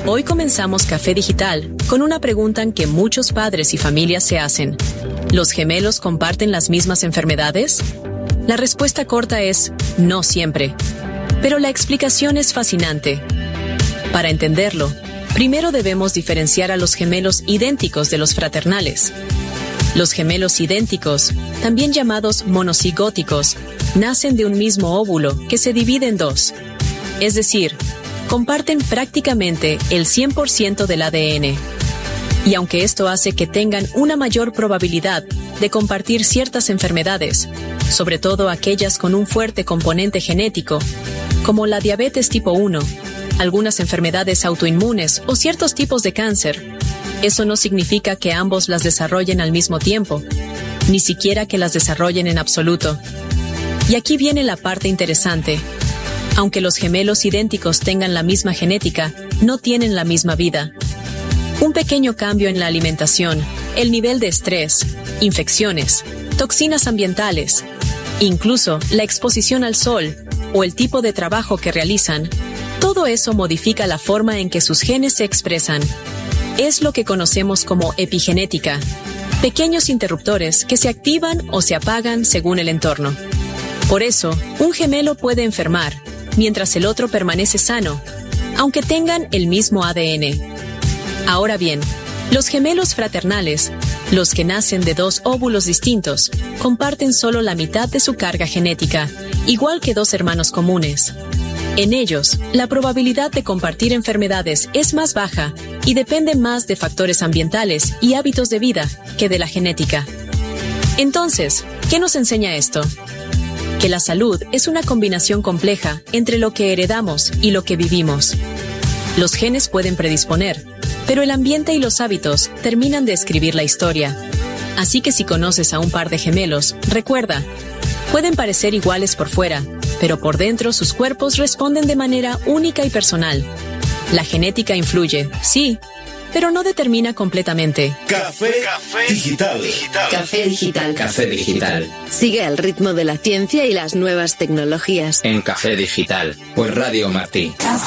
Hoy comenzamos Café Digital con una pregunta que muchos padres y familias se hacen. ¿Los gemelos comparten las mismas enfermedades? La respuesta corta es no siempre, pero la explicación es fascinante. Para entenderlo, primero debemos diferenciar a los gemelos idénticos de los fraternales. Los gemelos idénticos, también llamados monocigóticos, nacen de un mismo óvulo que se divide en dos. Es decir, comparten prácticamente el 100% del ADN. Y aunque esto hace que tengan una mayor probabilidad de compartir ciertas enfermedades, sobre todo aquellas con un fuerte componente genético, como la diabetes tipo 1, algunas enfermedades autoinmunes o ciertos tipos de cáncer, eso no significa que ambos las desarrollen al mismo tiempo, ni siquiera que las desarrollen en absoluto. Y aquí viene la parte interesante. Aunque los gemelos idénticos tengan la misma genética, no tienen la misma vida. Un pequeño cambio en la alimentación, el nivel de estrés, infecciones, toxinas ambientales, incluso la exposición al sol o el tipo de trabajo que realizan, todo eso modifica la forma en que sus genes se expresan. Es lo que conocemos como epigenética, pequeños interruptores que se activan o se apagan según el entorno. Por eso, un gemelo puede enfermar, mientras el otro permanece sano, aunque tengan el mismo ADN. Ahora bien, los gemelos fraternales, los que nacen de dos óvulos distintos, comparten solo la mitad de su carga genética, igual que dos hermanos comunes. En ellos, la probabilidad de compartir enfermedades es más baja y depende más de factores ambientales y hábitos de vida que de la genética. Entonces, ¿qué nos enseña esto? Que la salud es una combinación compleja entre lo que heredamos y lo que vivimos. Los genes pueden predisponer, pero el ambiente y los hábitos terminan de escribir la historia. Así que si conoces a un par de gemelos, recuerda, pueden parecer iguales por fuera, pero por dentro sus cuerpos responden de manera única y personal. La genética influye, sí, pero no determina completamente. Café Digital. Café Digital. Café Digital. Sigue el ritmo de la ciencia y las nuevas tecnologías. En Café Digital, por Radio Martí. Café.